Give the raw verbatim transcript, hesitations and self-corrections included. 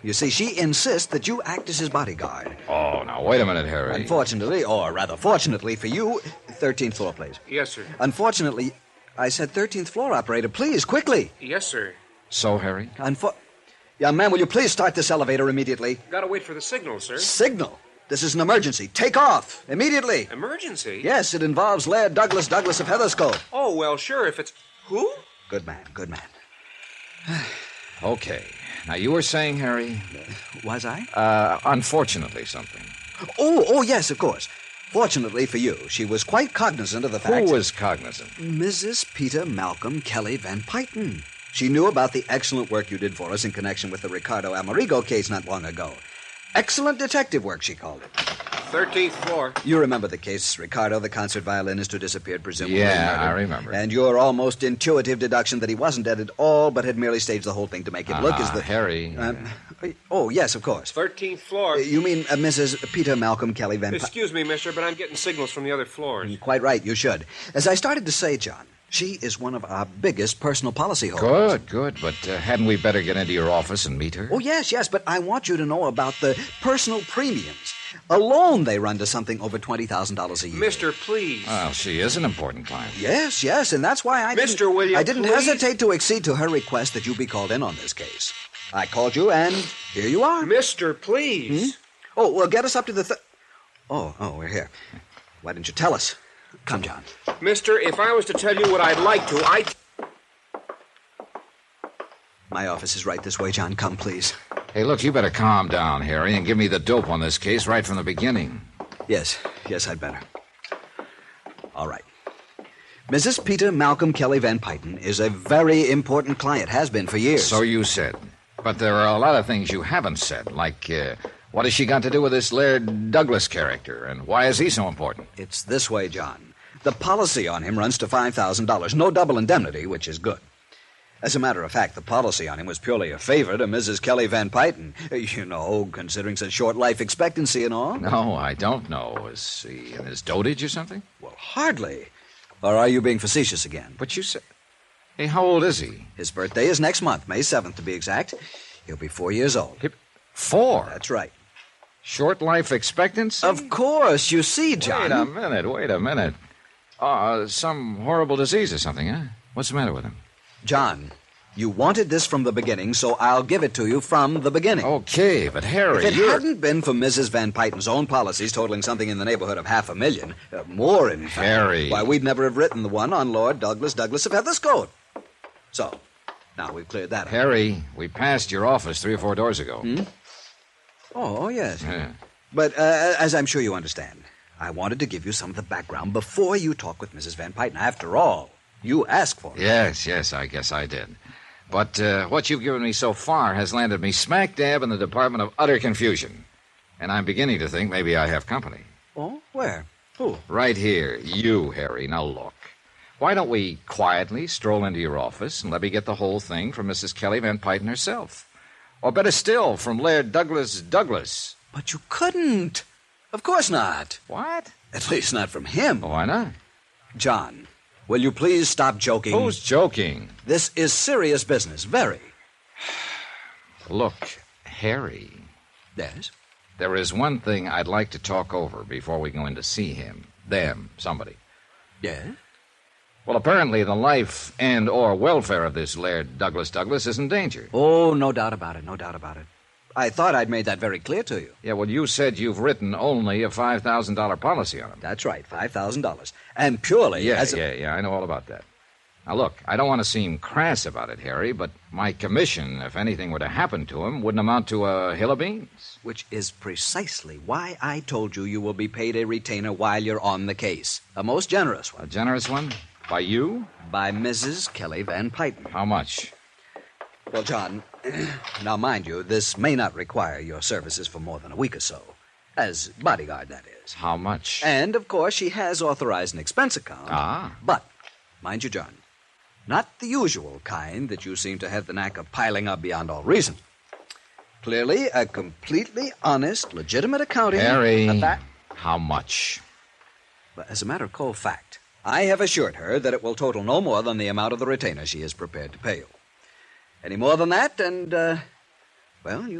You see, she insists that you act as his bodyguard. Oh, now, wait a minute, Harry. Unfortunately, or rather fortunately for you, thirteenth floor, please. Yes, sir. Unfortunately, I said thirteenth floor, operator. Please, quickly. Yes, sir. So, Harry? Unfor- Young man, will you please start this elevator immediately? Gotta wait for the signal, sir. Signal? This is an emergency. Take off. Immediately. Emergency? Yes, it involves Laird Douglas Douglas of Heatherscote. Oh, well, sure, if it's... Who? Good man, good man. Okay. Now, you were saying, Harry... Was I? Uh, unfortunately something. Oh, oh, yes, of course. Fortunately for you, she was quite cognizant of the fact... Who was cognizant? Missus Peter Malcolm Kelly Van Pyton. She knew about the excellent work you did for us in connection with the Ricardo Amerigo case not long ago. Excellent detective work, she called it. thirteenth floor. You remember the case, Ricardo, the concert violinist who disappeared, presumably Yeah, murdered. I remember. And your almost intuitive deduction that he wasn't dead at all, but had merely staged the whole thing to make it look Ah, as the... Harry. Uh, oh, yes, of course. thirteenth floor. You mean uh, Missus Peter Malcolm Kelly Van... Excuse me, mister, but I'm getting signals from the other floors. Quite right, you should. As I started to say, John, she is one of our biggest personal policy holders. Good, good. But uh, hadn't we better get into your office and meet her? Oh, yes, yes, but I want you to know about the personal premiums. Alone, they run to something over twenty thousand dollars a year. Mister, please. Well, she is an important client. Yes, yes, and that's why I Mister didn't... William, I didn't please? hesitate to accede to her request that you be called in on this case. I called you, and here you are. Mister, please. Hmm? Oh, well, get us up to the... Th- oh, oh, we're here. Why didn't you tell us? Come, John. Mister, if I was to tell you what I'd like to, I'd... My office is right this way, John. Come, please. Hey, look, you better calm down, Harry, and give me the dope on this case right from the beginning. Yes, yes, I'd better. All right. Missus Peter Malcolm Kelly Van Pyton is a very important client, has been for years. So you said. But there are a lot of things you haven't said, like uh, what has she got to do with this Laird Douglas character, and why is he so important? It's this way, John. The policy on him runs to five thousand dollars. No double indemnity, which is good. As a matter of fact, the policy on him was purely a favor to Missus Kelly Van Pyton. You know, considering such short life expectancy and all. No, I don't know. Is he in his dotage or something? Well, hardly. Or are you being facetious again? But you said... Hey, how old is he? His birthday is next month, May seventh, to be exact. He'll be four years old. Hip- Four? That's right. Short life expectancy? Of course. You see, John. Wait a minute, wait a minute. Uh, some horrible disease or something, huh? What's the matter with him? John, you wanted this from the beginning, so I'll give it to you from the beginning. Okay, but Harry, If it you're... hadn't been for Missus Van Pyton's own policies totaling something in the neighborhood of half a million, uh, more in fact, Harry. why, we'd never have written the one on Lord Douglas Douglas of Heatherscote. So, now we've cleared that up. Harry, we passed your office three or four doors ago. Hmm? Oh, oh, yes. Yeah. But uh, as I'm sure you understand, I wanted to give you some of the background before you talk with Missus Van Pyton. After all, you asked for it. Yes, yes, I guess I did. But uh, what you've given me so far has landed me smack dab in the department of utter confusion. And I'm beginning to think maybe I have company. Oh, where? Who? Right here, you, Harry. Now look. Why don't we quietly stroll into your office and let me get the whole thing from Missus Kelly Van Pyton herself? Or better still, from Laird Douglas Douglas. But you couldn't. Of course not. What? At least not from him. Why not? John, will you please stop joking? Who's joking? This is serious business, very. Look, Harry, Yes? there is one thing I'd like to talk over before we go in to see him. Them, somebody. Yes? Well, apparently the life and or welfare of this Laird Douglas Douglas is in danger. Oh, no doubt about it, no doubt about it. I thought I'd made that very clear to you. Yeah, well, you said you've written only a five thousand dollars policy on him. That's right, five thousand dollars. And purely Yeah, as a... yeah, yeah, I know all about that. Now, look, I don't want to seem crass about it, Harry, but my commission, if anything were to happen to him, wouldn't amount to a hill of beans. Which is precisely why I told you you will be paid a retainer while you're on the case. A most generous A one. generous one? By you? By Missus Kelly Van Pyton. How much? Well, John, now mind you, this may not require your services for more than a week or so. As bodyguard, that is. How much? And, of course, she has authorized an expense account. Ah. But, mind you, John, not the usual kind that you seem to have the knack of piling up beyond all reason. Clearly, a completely honest, legitimate accounting... Harry, of that. how much? But as a matter of cold fact, I have assured her that it will total no more than the amount of the retainer she is prepared to pay you. Any more than that, and, uh, well, you